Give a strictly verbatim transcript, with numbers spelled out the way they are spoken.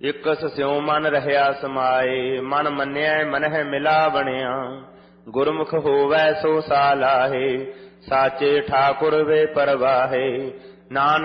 X ਸਿਉ ਮਨ ਰਹਿਆ ਸਮਾਏ, ਮਨ ਮੰਨਿਆ ਮਨਹਿ ਮਿਲਾ ਬਣਿਆ। ਗੁਰਮੁਖ ਹੋਵੈ ਸੋ ਸਾਲਾਹੇ, ਸਾਚੇ ਠਾਕੁਰ ਵੇ ਪਰਵਾਹੇ। ਨਾਨਕ